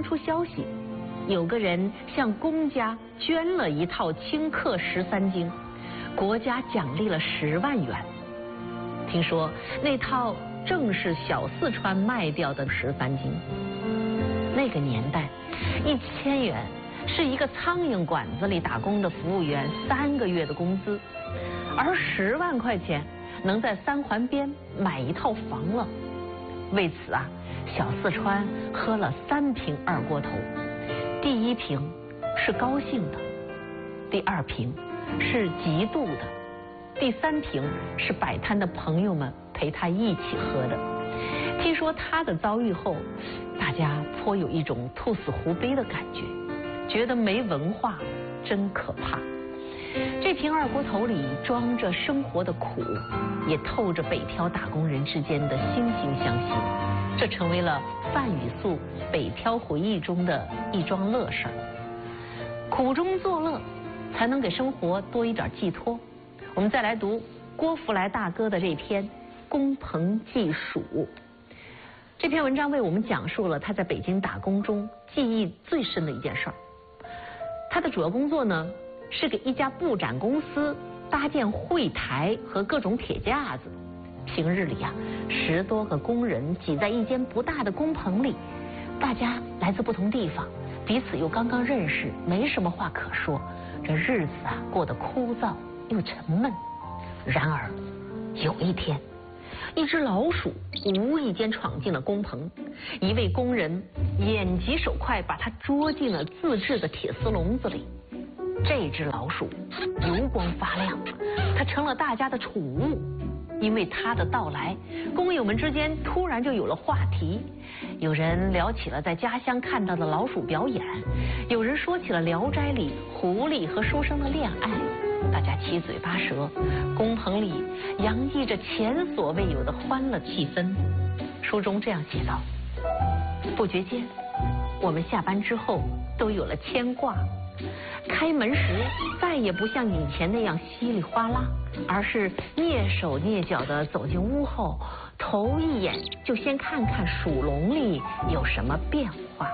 出消息，有个人向公家捐了一套清刻13经，国家奖励了10万元。听说那套正是小四川卖掉的13经。那个年代，1000元是一个苍蝇馆子里打工的服务员3个月的工资，而10万块钱能在3环边买一套房了。为此啊，小四川喝了3瓶二锅头，第1瓶是高兴的，第2瓶是嫉妒的，第3瓶是摆摊的朋友们陪他一起喝的。听说他的遭遇后，大家颇有一种兔死狐悲的感觉，觉得没文化真可怕。这瓶二锅头里装着生活的苦，也透着北漂打工人之间的惺惺相惜，这成为了范雨素北漂回忆中的一桩乐事儿。苦中作乐，才能给生活多一点寄托。我们再来读郭福来大哥的这篇《工棚记数》。这篇文章为我们讲述了他在北京打工中记忆最深的一件事儿。他的主要工作呢，是给一家布展公司搭建会台和各种铁架子。平日里啊，10多个工人挤在一间不大的工棚里，大家来自不同地方，彼此又刚刚认识，没什么话可说，这日子啊过得枯燥又沉闷。然而有一天，一只老鼠无意间闯进了工棚，一位工人眼疾手快，把它捉进了自制的铁丝笼子里。这只老鼠油光发亮，它成了大家的宠物。因为它的到来，工友们之间突然就有了话题。有人聊起了在家乡看到的老鼠表演，有人说起了《聊斋》里狐狸和书生的恋爱。大家七嘴八舌，工棚里洋溢着前所未有的欢乐气氛。书中这样写道：不觉间，我们下班之后都有了牵挂。开门时再也不像以前那样稀里哗啦，而是蹑手蹑脚地走进屋后，头一眼就先看看鼠笼里有什么变化。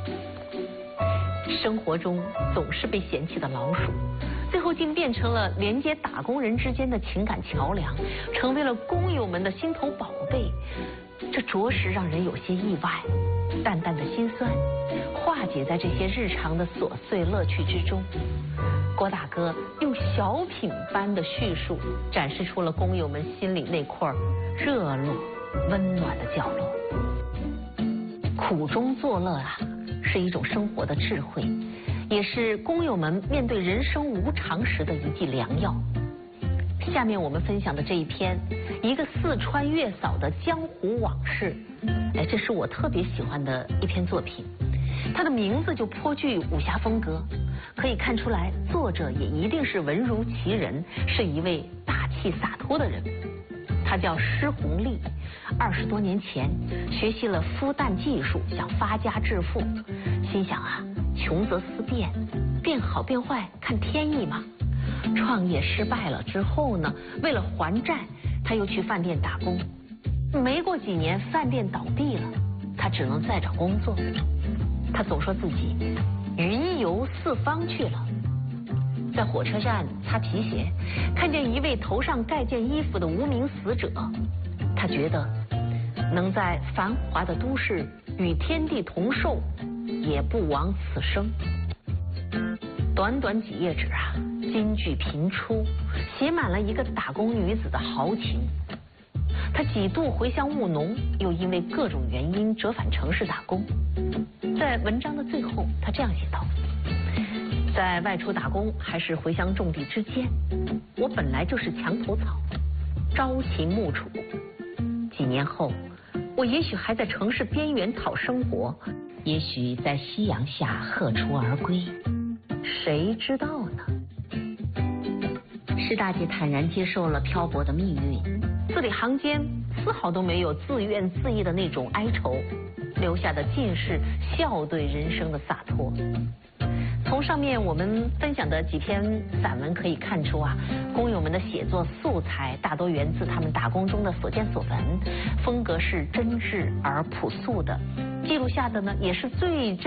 生活中总是被嫌弃的老鼠，最后竟变成了连接打工人之间的情感桥梁，成为了工友们的心头宝贝。这着实让人有些意外，淡淡的心酸化解在这些日常的琐碎乐趣之中。郭大哥用小品般的叙述，展示出了工友们心里那块热络温暖的角落。苦中作乐啊，是一种生活的智慧，也是工友们面对人生无常时的一剂良药。下面我们分享的这一篇，一个四川月嫂的江湖往事，这是我特别喜欢的一篇作品。它的名字就颇具武侠风格，可以看出来作者也一定是文如其人，是一位大气洒脱的人。他叫施红利，20多年前学习了孵蛋技术，想发家致富，心想啊，穷则思变，变好变坏看天意嘛。创业失败了之后呢，为了还债，他又去饭店打工。没过几年，饭店倒闭了，他只能再找工作。他总说自己云游四方去了。在火车站擦皮鞋，看见一位头上盖件衣服的无名死者，他觉得能在繁华的都市与天地同寿，也不枉此生。短短几页纸啊，金句频出，写满了一个打工女子的豪情。她几度回乡务农，又因为各种原因折返城市打工。在文章的最后，她这样写道：在外出打工还是回乡种地之间，我本来就是墙头草，朝秦暮楚。几年后，我也许还在城市边缘讨生活，也许在夕阳下鹤雏而归，谁知道呢？施大姐坦然接受了漂泊的命运，字里行间丝毫都没有自怨自艾的那种哀愁，留下的尽是笑对人生的洒脱。从上面我们分享的几篇散文可以看出啊，工友们的写作素材大多源自他们打工中的所见所闻，风格是真挚而朴素的，记录下的呢也是最真